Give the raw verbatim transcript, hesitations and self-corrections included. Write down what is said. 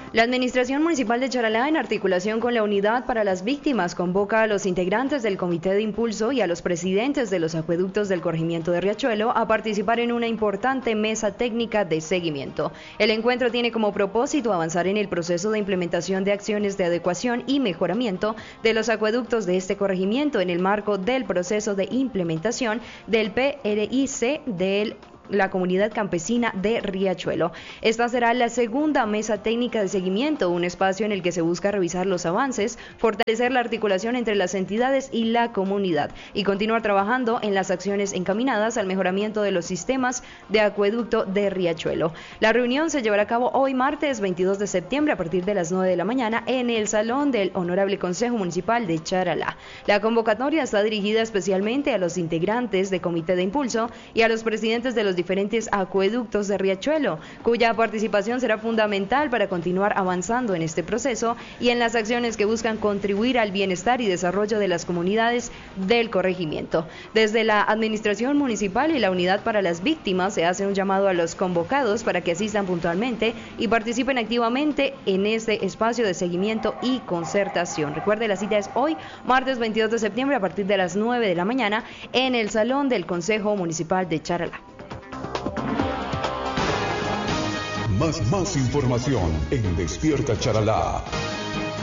La Administración Municipal de Charalá, en articulación con la Unidad para las Víctimas, convoca a los integrantes del Comité de Impulso y a los presidentes de los acueductos del corregimiento de Riachuelo a participar en una importante mesa técnica de seguimiento. El encuentro tiene como propósito avanzar en el proceso de implementación de acciones de adecuación y mejoramiento de los acueductos de este corregimiento en el marco del proceso de implementación del P R I C del la comunidad campesina de Riachuelo. Esta será la segunda mesa técnica de seguimiento, un espacio en el que se busca revisar los avances, fortalecer la articulación entre las entidades y la comunidad y continuar trabajando en las acciones encaminadas al mejoramiento de los sistemas de acueducto de Riachuelo. La reunión se llevará a cabo hoy martes veintidós de septiembre a partir de las nueve de la mañana en el salón del Honorable Consejo Municipal de Charalá. La convocatoria está dirigida especialmente a los integrantes de Comité de Impulso y a los presidentes de los diferentes acueductos de Riachuelo, cuya participación será fundamental para continuar avanzando en este proceso y en las acciones que buscan contribuir al bienestar y desarrollo de las comunidades del corregimiento. Desde la Administración Municipal y la Unidad para las Víctimas se hace un llamado a los convocados para que asistan puntualmente y participen activamente en este espacio de seguimiento y concertación. Recuerde, la cita es hoy, martes veintidós de septiembre, a partir de las nueve de la mañana, en el Salón del Consejo Municipal de Charalá. Más, más información en Despierta Charalá.